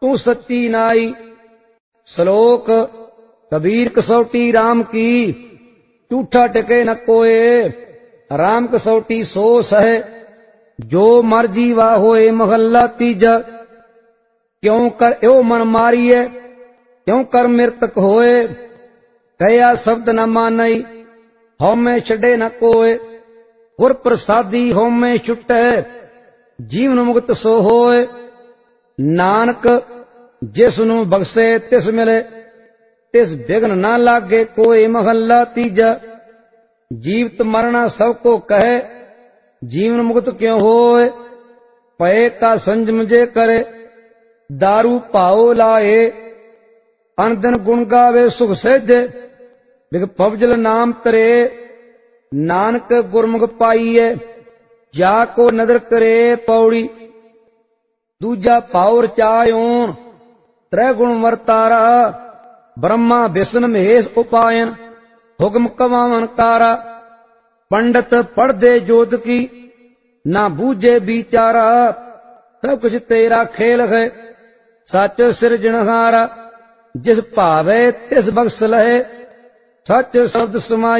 तू सच्ची नाई। श्लोक कबीर कसौटी राम की, झूठा टिके न कोय। राम कसौटी सो सह, जो मर्जी वाह होए। महला तीजा। क्यों कर यो मन मारिए, क्यों कर मृतक होए। कया शब्द न मानई, हौ में छड़े न कोय। गुर प्रसादी हौ में छुटे, जीवन मुक्त सो होए। नानक जिसनु बख्शे तिस मिले, तिस विघ्न न लागे कोई। महला तीजा। जीवित मरना सबको कहे, जीवन मुक्त क्यों होए। पय का संजम जे करे, दारू पाओ लाए। अनदिन गुण गावे सुख सेजे, बिग पवजल नाम तरे। नानक गुरमुख पाइए, जाको नदर करे। पौड़ी दूजा पावर चायोन, त्रै गुण वर्तारा। ब्रह्मा विष्णु महेश उपायन, हुक्म कमावन कारा। पंडित पढ़ दे जोत की, ना बूझे बिचारा। सब कुछ तेरा खेल है, सच सिरजनहारा। जिस भावे तिस बख्श लहे, सच शब्द समाई।